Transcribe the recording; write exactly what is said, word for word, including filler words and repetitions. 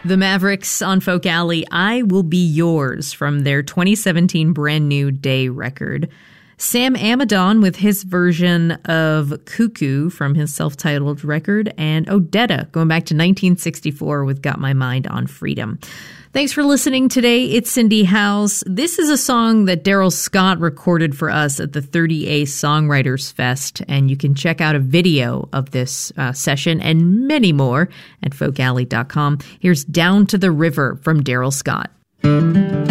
The Mavericks on Folk Alley, I Will Be Yours, from their twenty seventeen Brand New Day record. Sam Amidon with his version of Cuckoo from his self-titled record, and Odetta going back to nineteen sixty-four with Got My Mind on Freedom. Thanks for listening today. It's Cindy House. This is a song that Daryl Scott recorded for us at the thirty A Songwriters Fest, and you can check out a video of this uh, session and many more at folk alley dot com. Here's Down to the River from Daryl Scott.